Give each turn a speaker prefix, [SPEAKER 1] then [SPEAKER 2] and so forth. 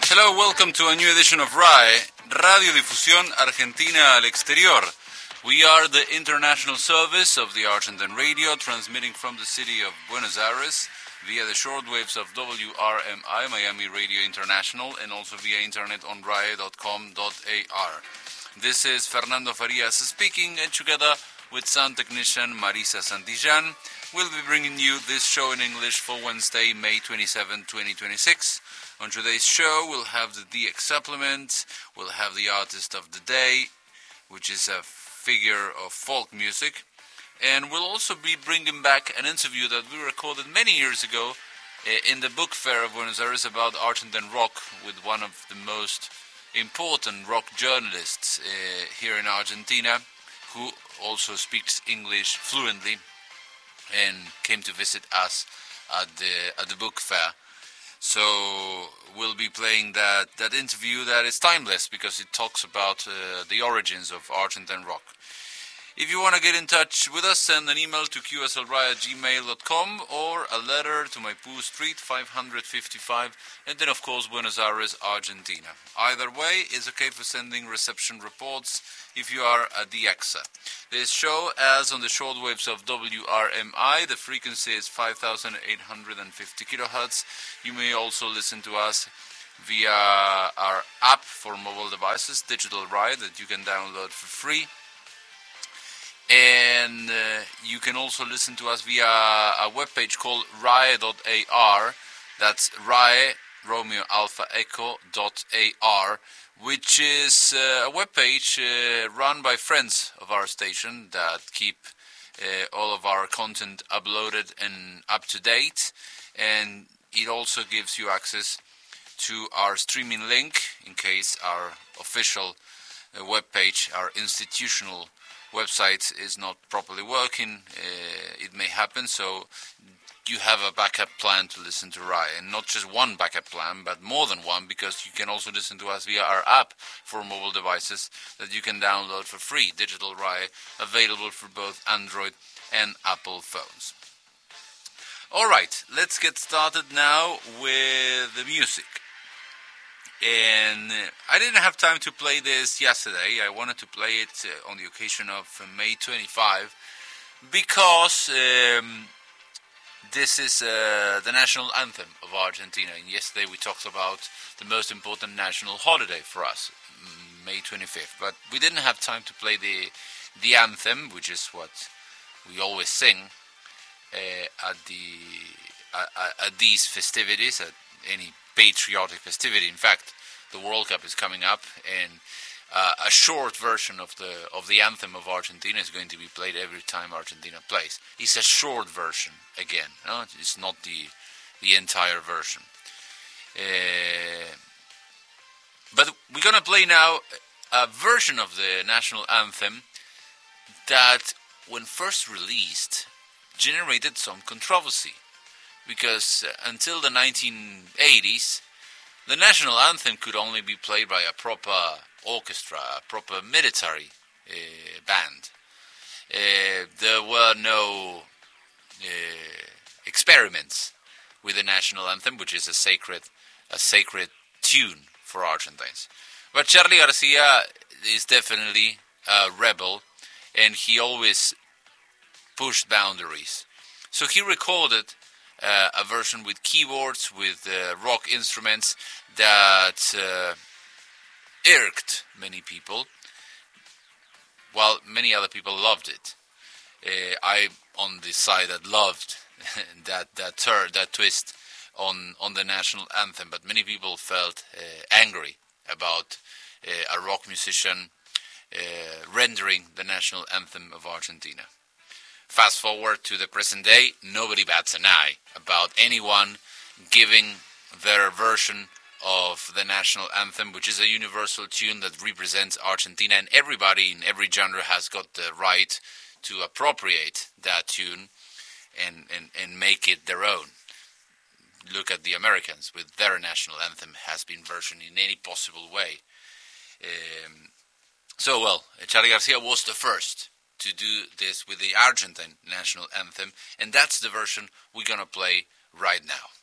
[SPEAKER 1] Hello, welcome to a new edition of RAE, Radiodifusión Argentina al Exterior. We are the international service of the Argentine radio, transmitting from the city of Buenos Aires via the shortwaves of WRMI, Miami Radio International, and also via internet on rae.com.ar. This is Fernando Farias speaking, and together with sound technician Marisa Santillan, we'll be bringing you this show in English for Wednesday, May 27, 2026. On today's show, we'll have the DX Supplement, we'll have the Artist of the Day, which is a figure of folk music, and we'll also be bringing back an interview that we recorded many years ago in the book fair of Buenos Aires about Argentine rock with one of the most important rock journalists here in Argentina, who also speaks English fluently and came to visit us at the book fair. So we'll be playing that interview that is timeless because it talks about the origins of Argentine rock. If you want to get in touch with us, send an email to qslradio@gmail.com or a letter to Maipú Street 555, and then of course Buenos Aires, Argentina. Either way is okay for sending reception reports if you are a DXer. This show airs on the shortwaves of WRMI. The frequency is 5,850 kilohertz. You may also listen to us via our app for mobile devices, Digital RAE, that you can download for free. And you can also listen to us via a webpage called rae.ar. That's RAE, Romeo Alpha Echo.ar, which is a webpage run by friends of our station that keep all of our content uploaded and up to date. And it also gives you access to our streaming link in case our official webpage, our institutional website is not properly working. It may happen, so you have a backup plan to listen to RAE, and not just one backup plan, but more than one, because you can also listen to us via our app for mobile devices that you can download for free, Digital RAE, available for both Android and Apple phones. Alright, let's get started now with the music. And I didn't have time to play this yesterday. I wanted to play it on the occasion of May 25 because this is the national anthem of Argentina. And yesterday we talked about the most important national holiday for us, May 25th. But we didn't have time to play the anthem, which is what we always sing at these festivities, at any patriotic festivity. In fact, the World Cup is coming up, and a short version of the anthem of Argentina is going to be played every time Argentina plays. It's a short version again. No? It's not the entire version. But we're going to play now a version of the national anthem that, when first released, generated some controversy. Because until the 1980s, the national anthem could only be played by a proper orchestra, a proper military band. There were no experiments with the national anthem, which is a sacred tune for Argentines. But Charly Garcia is definitely a rebel, and he always pushed boundaries. So he recorded a version with keyboards, with rock instruments that irked many people, while many other people loved it. I'm on the side that loved that twist on the national anthem, but many people felt angry about a rock musician rendering the national anthem of Argentina. Fast forward to the present day, nobody bats an eye about anyone giving their version of the national anthem, which is a universal tune that represents Argentina, and everybody in every genre has got the right to appropriate that tune and make it their own. Look at the Americans with their national anthem has been versioned in any possible way. Charly Garcia was the first to do this with the Argentine national anthem, and that's the version we're going to play right now.